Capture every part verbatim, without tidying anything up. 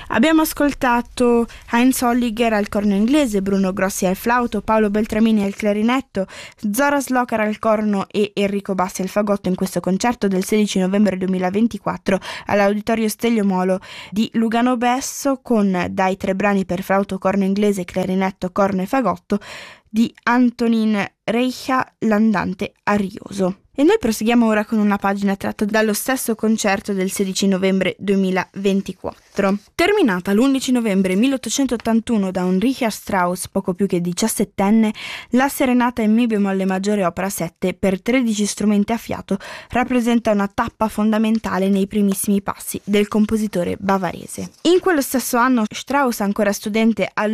Abbiamo ascoltato Heinz Holliger al corno inglese, Bruno Grossi al flauto, Paolo Beltramini al clarinetto, Zora Slocar al corno e Enrico Bassi al fagotto in questo concerto del sedici novembre duemilaventiquattro all'Auditorio Stelio Molo di Lugano Besso, con dai tre brani per flauto, corno inglese, clarinetto, corno e fagotto di Antonin Reicha, l'andante arioso. E noi proseguiamo ora con una pagina tratta dallo stesso concerto del sedici novembre duemilaventiquattro. Terminata l'undici novembre milleottocentottantuno da un Richard Strauss, poco più che diciassettenne, la serenata in mi bemolle maggiore opera sette per tredici strumenti a fiato rappresenta una tappa fondamentale nei primissimi passi del compositore bavarese. In quello stesso anno Strauss, ancora studente al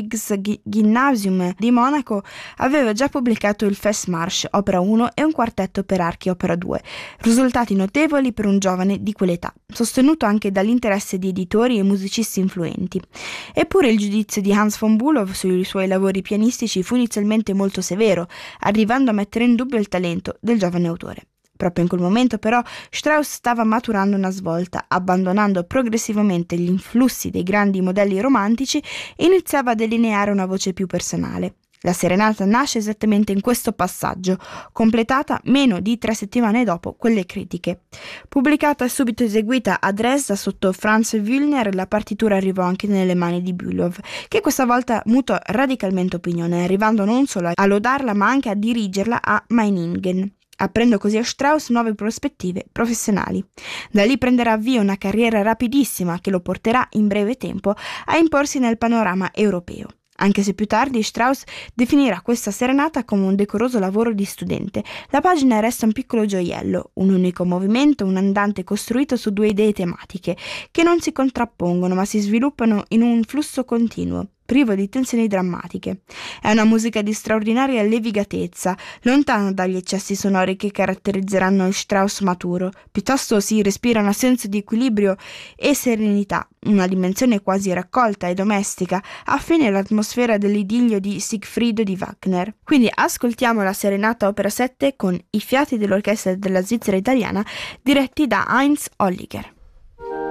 Ludwigsgymnasium di Monaco, aveva già pubblicato il Festmarsch, opera uno, e un quartetto per archi, opera due, risultati notevoli per un giovane di quell'età, sostenuto anche dall'interesse di editori e musicisti influenti. Eppure il giudizio di Hans von Bülow sui suoi lavori pianistici fu inizialmente molto severo, arrivando a mettere in dubbio il talento del giovane autore. Proprio in quel momento però Strauss stava maturando una svolta, abbandonando progressivamente gli influssi dei grandi modelli romantici e iniziava a delineare una voce più personale. La serenata nasce esattamente in questo passaggio, completata meno di tre settimane dopo quelle critiche. Pubblicata e subito eseguita a Dresda sotto Franz Wüllner, la partitura arrivò anche nelle mani di Bülow, che questa volta mutò radicalmente opinione, arrivando non solo a lodarla ma anche a dirigerla a Meiningen, aprendo così a Strauss nuove prospettive professionali. Da lì prenderà avvio una carriera rapidissima che lo porterà in breve tempo a imporsi nel panorama europeo. Anche se più tardi Strauss definirà questa serenata come un decoroso lavoro di studente, la pagina resta un piccolo gioiello, un unico movimento, un andante costruito su due idee tematiche che non si contrappongono ma si sviluppano in un flusso continuo, privo di tensioni drammatiche. È una musica di straordinaria levigatezza, lontana dagli eccessi sonori che caratterizzeranno il Strauss maturo. Piuttosto si respira una senso di equilibrio e serenità, una dimensione quasi raccolta e domestica, affine all'atmosfera dell'idillio di Siegfriedo di Wagner. Quindi ascoltiamo la serenata opera sette con i fiati dell'orchestra della Svizzera italiana, diretti da Heinz Holliger.